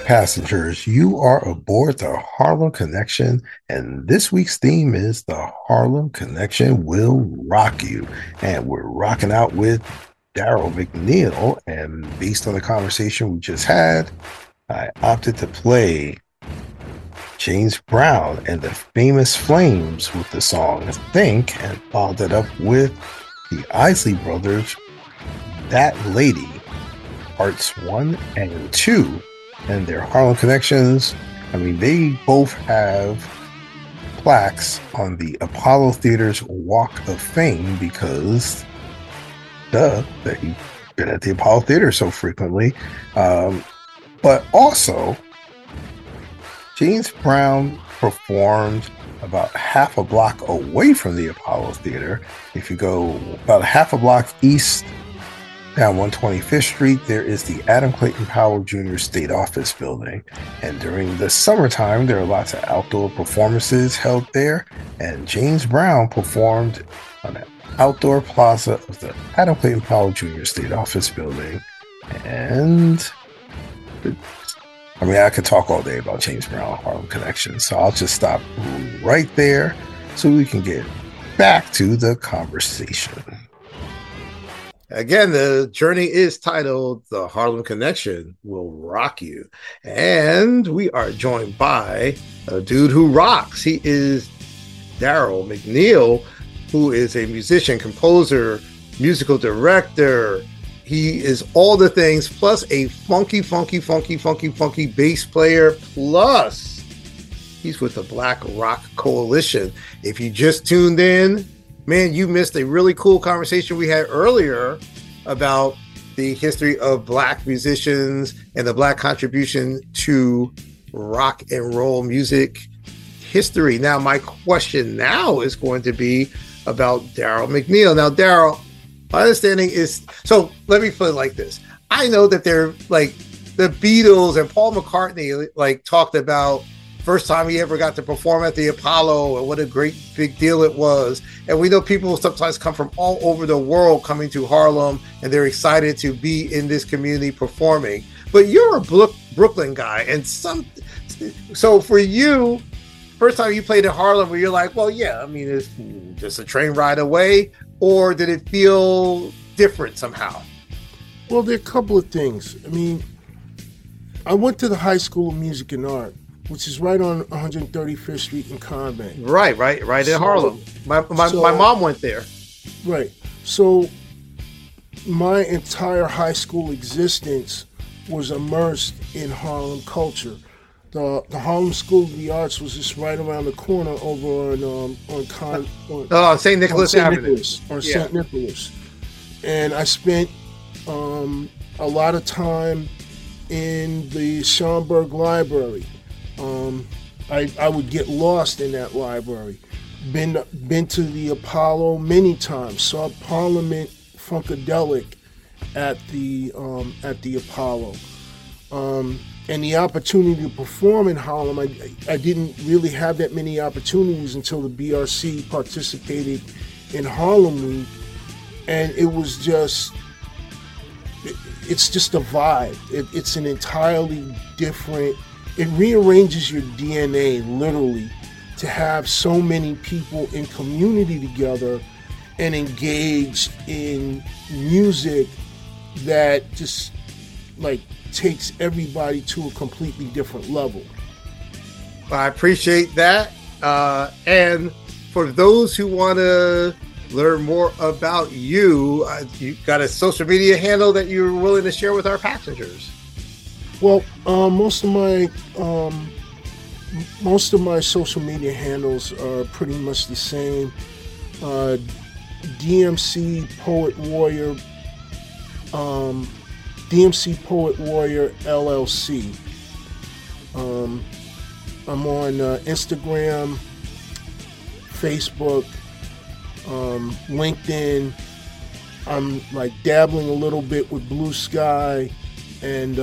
Passengers, you are aboard the Harlem Connection, and this week's theme is the Harlem Connection will rock you. And we're rocking out with Daryl McNeil. And based on the conversation we just had, I opted to play James Brown and the Famous Flames with the song Think, and followed it up with the Isley Brothers, That Lady, parts 1 and 2. And their Harlem connections, I mean, they both have plaques on the Apollo Theater's Walk of Fame because, they've been at the Apollo Theater so frequently. But also, James Brown performed about half a block away from the Apollo Theater. If you go about half a block east, down 125th Street, there is the Adam Clayton Powell Jr. State Office Building. And during the summertime, there are lots of outdoor performances held there. And James Brown performed on an outdoor plaza of the Adam Clayton Powell Jr. State Office Building. And I could talk all day about James Brown Harlem Connection. So I'll just stop right there so we can get back to the conversation. Again, the journey is titled The Harlem Connection Will Rock You. And we are joined by a dude who rocks. He is Daryl McNeil, who is a musician, composer, musical director. He is all the things, plus a funky bass player. Plus, he's with the Black Rock Coalition. If you just tuned in, man, you missed a really cool conversation we had earlier about the history of Black musicians and the Black contribution to rock and roll music history. Now, my question now is going to be about Daryl McNeil. Now, Daryl, my understanding is, so let me put it like this. I know that they're like the Beatles and Paul McCartney like talked about first time he ever got to perform at the Apollo and what a great big deal it was. And we know people sometimes come from all over the world coming to Harlem and they're excited to be in this community performing. But you're a Brooklyn guy. And so for you, first time you played in Harlem where you're like, well, yeah, I mean, it's just a train ride away, or did it feel different somehow? Well, there are a couple of things. I mean, I went to the High School of Music and Art, which is right on 135th Street in Convent. Right in Harlem. My mom went there. Right. So my entire high school existence was immersed in Harlem culture. The Harlem School of the Arts was just right around the corner over on St. Nicholas Avenue. St. Nicholas. And I spent a lot of time in the Schomburg Library. I would get lost in that library. Been to the Apollo many times. Saw Parliament Funkadelic at the Apollo. And the opportunity to perform in Harlem, I didn't really have that many opportunities until the BRC participated in Harlem Week, and it was just, it's just a vibe. It's an entirely different. It rearranges your DNA, literally, to have so many people in community together and engaged in music that just, like, takes everybody to a completely different level. I appreciate that. And for those who want to learn more about you, you got a social media handle that you're willing to share with our passengers? Well, most of my social media handles are pretty much the same. DMC Poet Warrior, DMC Poet Warrior LLC. I'm on Instagram, Facebook, LinkedIn. I'm like dabbling a little bit with Blue Sky, and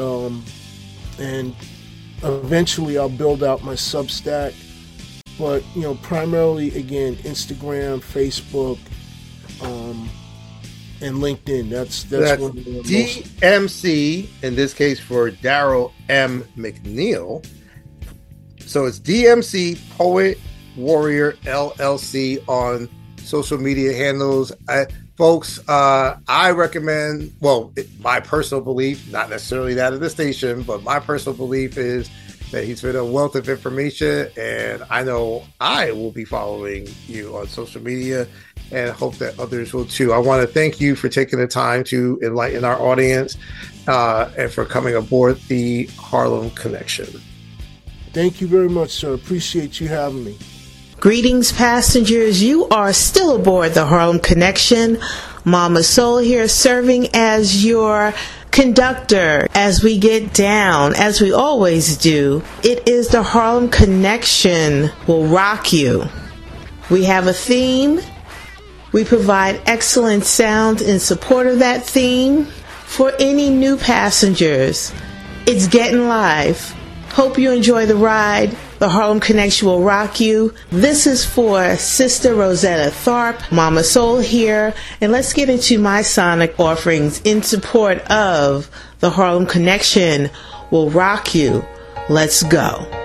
eventually I'll build out my Substack. But primarily again Instagram, Facebook, and LinkedIn. That's one of the DMC, in this case for Daryl M. McNeil. So it's DMC Poet Warrior LLC on social media handles. Folks, I recommend, my personal belief, not necessarily that of the station, but my personal belief is that he's been a wealth of information, and I know I will be following you on social media and hope that others will too. I want to thank you for taking the time to enlighten our audience and for coming aboard the Harlem Connection. Thank you very much, sir. Appreciate you having me. Greetings, passengers. You are still aboard the Harlem Connection. Mama Soul here, serving as your conductor as we get down, as we always do. It is the Harlem Connection will rock you. We have a theme. We provide excellent sound in support of that theme. For any new passengers, it's getting live. Hope you enjoy the ride. The Harlem Connection will rock you. This is for Sister Rosetta Tharpe, Mama Soul here, and let's get into my sonic offerings in support of the Harlem Connection will rock you. Let's go.